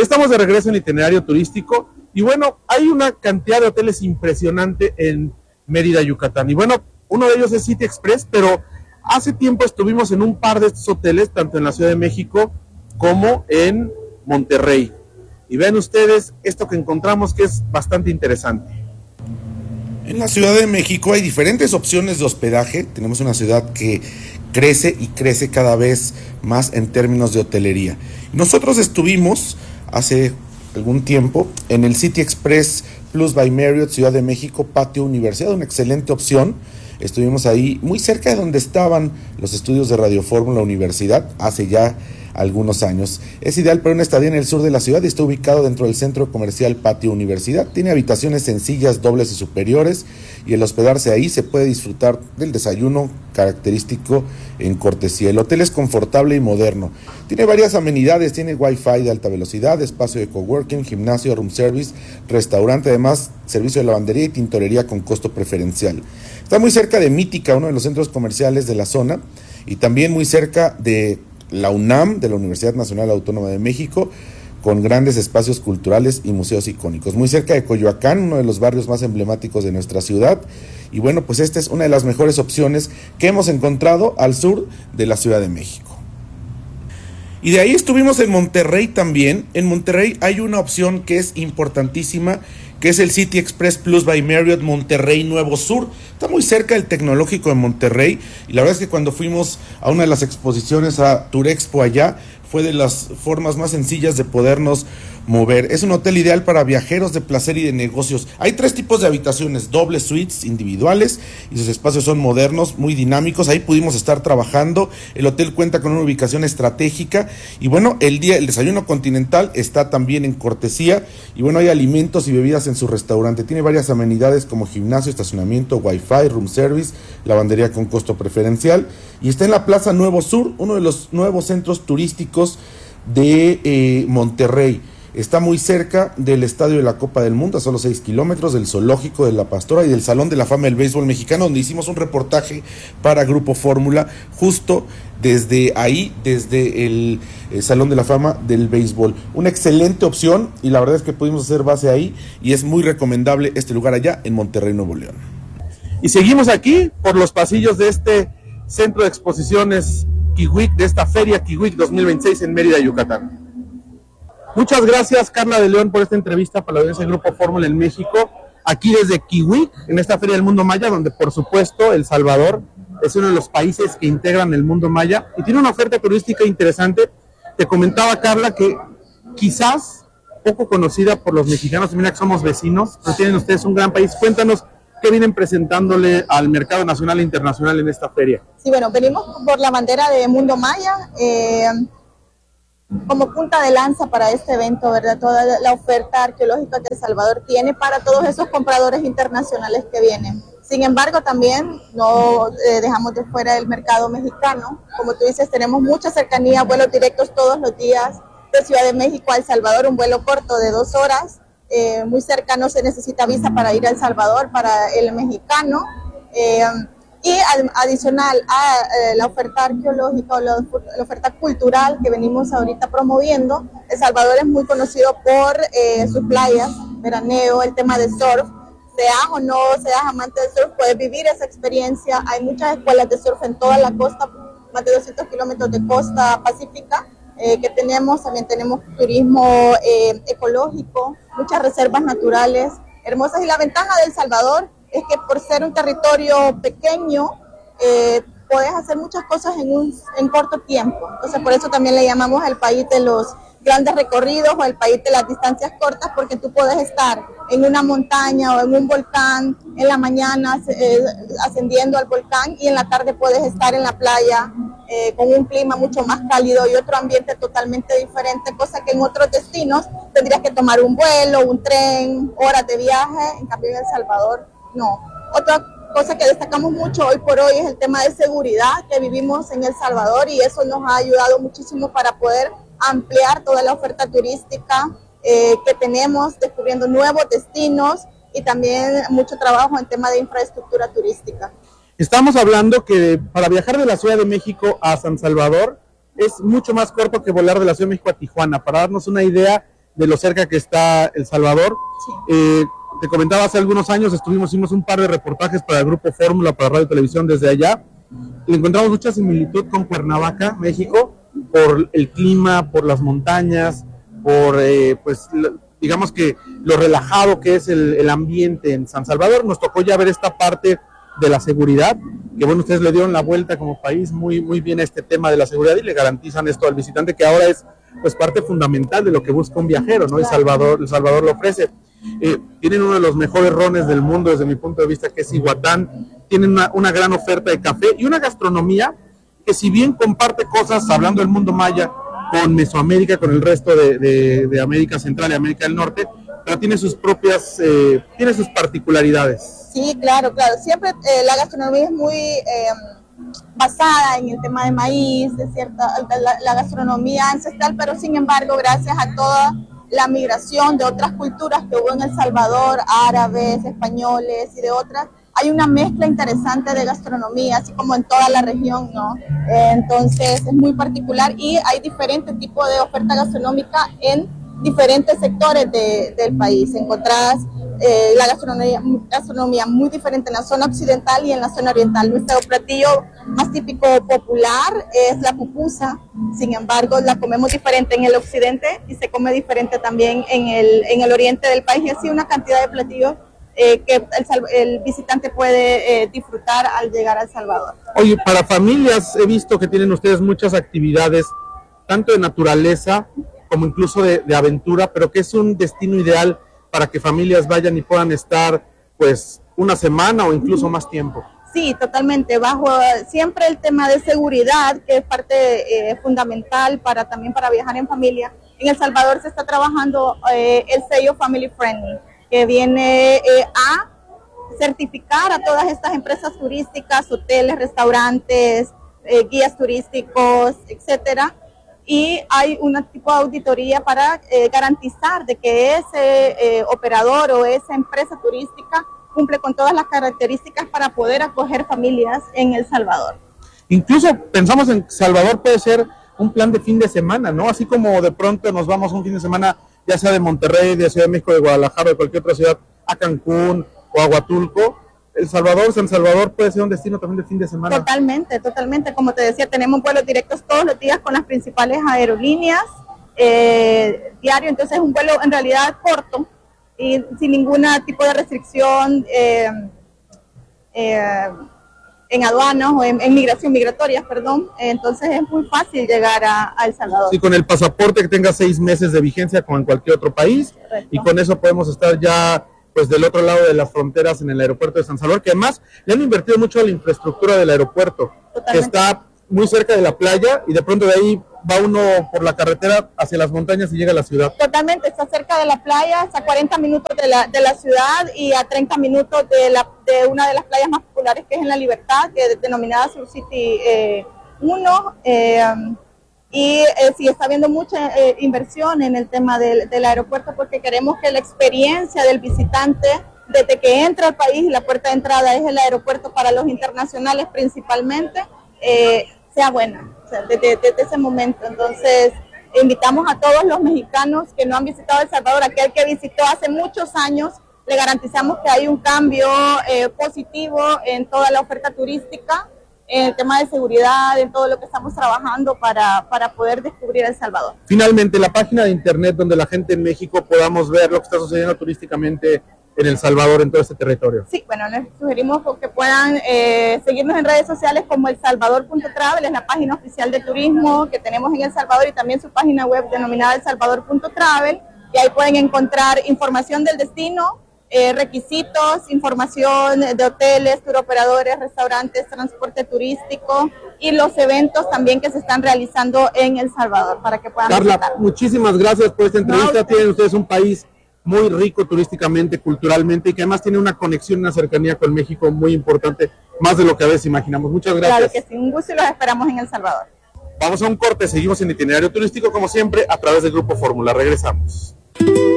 estamos de regreso en Itinerario Turístico y bueno, hay una cantidad de hoteles impresionante en Mérida, Yucatán. Y bueno, uno de ellos es City Express, pero hace tiempo estuvimos en un par de estos hoteles, tanto en la Ciudad de México como en Monterrey. Y vean ustedes esto que encontramos, que es bastante interesante. En la Ciudad de México hay diferentes opciones de hospedaje. Tenemos una ciudad que crece y crece cada vez más en términos de hotelería. Nosotros estuvimos hace algún tiempo en el City Express Plus by Marriott Ciudad de México, Patio Universidad, una excelente opción. Estuvimos ahí muy cerca de donde estaban los estudios de Radio Fórmula Universidad hace ya algunos años. Es ideal para una estadía en el sur de la ciudad y está ubicado dentro del centro comercial Patio Universidad. Tiene habitaciones sencillas, dobles y superiores, y el hospedarse ahí se puede disfrutar del desayuno característico en cortesía. El hotel es confortable y moderno. Tiene varias amenidades, tiene wifi de alta velocidad, espacio de coworking, gimnasio, room service, restaurante, además servicio de lavandería y tintorería con costo preferencial. Está muy cerca de Mítica, uno de los centros comerciales de la zona, y también muy cerca de la UNAM, de la Universidad Nacional Autónoma de México, con grandes espacios culturales y museos icónicos. Muy cerca de Coyoacán, uno de los barrios más emblemáticos de nuestra ciudad. Y bueno, pues esta es una de las mejores opciones que hemos encontrado al sur de la Ciudad de México. Y de ahí estuvimos en Monterrey también. En Monterrey hay una opción que es importantísima, que es el City Express Plus by Marriott Monterrey Nuevo Sur. Está muy cerca del Tecnológico de Monterrey, y la verdad es que cuando fuimos a una de las exposiciones a Turexpo allá, fue de las formas más sencillas de podernos mover. Es un hotel ideal para viajeros de placer y de negocios. Hay 3 tipos de habitaciones: dobles suites individuales, y sus espacios son modernos, muy dinámicos. Ahí pudimos estar trabajando. El hotel cuenta con una ubicación estratégica, y bueno, el desayuno continental está también en cortesía, y bueno, hay alimentos y bebidas en su restaurante. Tiene varias amenidades como gimnasio, estacionamiento, wifi, room service, lavandería con costo preferencial, y está en la Plaza Nuevo Sur, uno de los nuevos centros turísticos de Monterrey. Está muy cerca del Estadio de la Copa del Mundo, a solo 6 kilómetros, del Zoológico de la Pastora y del Salón de la Fama del Béisbol Mexicano, donde hicimos un reportaje para Grupo Fórmula, justo desde ahí, desde el Salón de la Fama del Béisbol. Una excelente opción, y la verdad es que pudimos hacer base ahí, y es muy recomendable este lugar allá en Monterrey, Nuevo León. Y seguimos aquí por los pasillos de este centro de exposiciones Kiwik, de esta feria Kiwik 2026 en Mérida, Yucatán. Muchas gracias, Carla de León, por esta entrevista para la audiencia del Grupo Fórmula en México, aquí desde Kiwik, en esta Feria del Mundo Maya, donde por supuesto El Salvador es uno de los países que integran el mundo maya y tiene una oferta turística interesante. Te comentaba, Carla, que quizás poco conocida por los mexicanos, mira que somos vecinos, pero tienen ustedes un gran país. Cuéntanos qué vienen presentándole al mercado nacional e internacional en esta feria. Sí, bueno, venimos por la bandera de Mundo Maya, como punta de lanza para este evento, ¿verdad? Toda la oferta arqueológica que El Salvador tiene para todos esos compradores internacionales que vienen. Sin embargo, también no dejamos de fuera el mercado mexicano. Como tú dices, tenemos mucha cercanía, vuelos directos todos los días de Ciudad de México a El Salvador, un vuelo corto de 2 horas. Muy cerca, no se necesita visa para ir a El Salvador para el mexicano. Y adicional a la oferta arqueológica o la oferta cultural que venimos ahorita promoviendo, El Salvador es muy conocido por sus playas, veraneo, el tema de surf. Seas o no seas amante del surf, puedes vivir esa experiencia. Hay muchas escuelas de surf en toda la costa, más de 200 kilómetros de costa pacífica que tenemos. También tenemos turismo ecológico, muchas reservas naturales hermosas. Y la ventaja de El Salvador es que por ser un territorio pequeño, puedes hacer muchas cosas en corto tiempo. Entonces, por eso también le llamamos el país de los grandes recorridos o el país de las distancias cortas, porque tú puedes estar en una montaña o en un volcán en la mañana ascendiendo al volcán, y en la tarde puedes estar en la playa con un clima mucho más cálido y otro ambiente totalmente diferente, cosa que en otros destinos tendrías que tomar un vuelo, un tren, horas de viaje. En cambio en El Salvador no. Otra cosa que destacamos mucho hoy por hoy es el tema de seguridad que vivimos en El Salvador, y eso nos ha ayudado muchísimo para poder ampliar toda la oferta turística que tenemos, descubriendo nuevos destinos, y también mucho trabajo en tema de infraestructura turística. Estamos hablando que para viajar de la Ciudad de México a San Salvador es mucho más corto que volar de la Ciudad de México a Tijuana. Para darnos una idea, de lo cerca que está El Salvador. Sí. Te comentaba, hace algunos años hicimos un par de reportajes para el Grupo Fórmula, para Radio y Televisión desde allá. Le encontramos mucha similitud con Cuernavaca, México, por el clima, por las montañas, por, digamos que lo relajado que es el ambiente en San Salvador. Nos tocó ya ver esta parte de la seguridad, que bueno, ustedes le dieron la vuelta como país muy, muy bien a este tema de la seguridad y le garantizan esto al visitante, que ahora es pues parte fundamental de lo que busca un viajero, ¿no? El Salvador lo ofrece. Tienen uno de los mejores rones del mundo desde mi punto de vista, que es Iguatán. Tienen una gran oferta de café y una gastronomía que, si bien comparte cosas, hablando del mundo maya, con Mesoamérica, con el resto de América Central y América del Norte, pero tiene sus propias, tiene sus particularidades. Sí, claro. Siempre la gastronomía es muy basada en el tema de maíz, de la gastronomía ancestral, pero sin embargo, gracias a toda la migración de otras culturas que hubo en El Salvador, árabes, españoles y de otras, hay una mezcla interesante de gastronomía, así como en toda la región, ¿no? Entonces es muy particular y hay diferentes tipos de oferta gastronómica en diferentes sectores del país. Encontrás la gastronomía muy diferente en la zona occidental y en la zona oriental. Nuestro platillo más típico popular es la pupusa, sin embargo la comemos diferente en el occidente y se come diferente también en el oriente del país, y así una cantidad de platillos que el visitante puede disfrutar al llegar a El Salvador. Oye, para familias he visto que tienen ustedes muchas actividades, tanto de naturaleza como incluso de aventura, pero que es un destino ideal para que familias vayan y puedan estar pues una semana o incluso más tiempo. Sí, totalmente, bajo siempre el tema de seguridad, que es parte fundamental también para viajar en familia. En El Salvador se está trabajando el sello Family Friendly, que viene a certificar a todas estas empresas turísticas, hoteles, restaurantes, guías turísticos, etcétera. Y hay un tipo de auditoría para garantizar de que ese operador o esa empresa turística cumple con todas las características para poder acoger familias en El Salvador. Incluso pensamos en Salvador puede ser un plan de fin de semana, ¿no? Así como de pronto nos vamos un fin de semana, ya sea de Monterrey, de Ciudad de México, de Guadalajara, de cualquier otra ciudad, a Cancún o a Huatulco. San Salvador puede ser un destino también de fin de semana. Totalmente. Como te decía, tenemos vuelos directos todos los días con las principales aerolíneas diario, entonces es un vuelo en realidad corto y sin ningún tipo de restricción en aduanas o en migratorias, entonces es muy fácil llegar a El Salvador. Sí, con el pasaporte que tenga 6 meses de vigencia como en cualquier otro país. Correcto. Y con eso podemos estar ya pues del otro lado de las fronteras en el aeropuerto de San Salvador, que además le han invertido mucho a la infraestructura del aeropuerto. Totalmente. Que está muy cerca de la playa y de pronto de ahí va uno por la carretera hacia las montañas y llega a la ciudad. Totalmente, está cerca de la playa, está a 40 minutos de la ciudad y a 30 minutos de una de las playas más populares, que es en La Libertad, que es denominada Sur City 1. Y sí está habiendo mucha inversión en el tema del aeropuerto, porque queremos que la experiencia del visitante, desde que entra al país, y la puerta de entrada es el aeropuerto para los internacionales principalmente, sea buena, o sea, desde ese momento. Entonces invitamos a todos los mexicanos que no han visitado El Salvador, aquel que visitó hace muchos años, le garantizamos que hay un cambio positivo en toda la oferta turística, en el tema de seguridad, en todo lo que estamos trabajando para poder descubrir El Salvador. Finalmente, la página de internet donde la gente en México podamos ver lo que está sucediendo turísticamente en El Salvador, en todo este territorio. Sí, bueno, les sugerimos que puedan seguirnos en redes sociales como elsalvador.travel, es la página oficial de turismo que tenemos en El Salvador, y también su página web denominada elsalvador.travel, y ahí pueden encontrar información del destino, requisitos, información de hoteles, turoperadores, restaurantes, transporte turístico y los eventos también que se están realizando en El Salvador para que puedan Carla, visitar. Muchísimas gracias por esta entrevista. Tienen ustedes un país muy rico turísticamente, culturalmente, y que además tiene una conexión, una cercanía con México muy importante, más de lo que a veces imaginamos. Muchas gracias. Claro que sí, un gusto y los esperamos en El Salvador. Vamos a un corte, seguimos en Itinerario Turístico como siempre a través del Grupo Fórmula. Regresamos.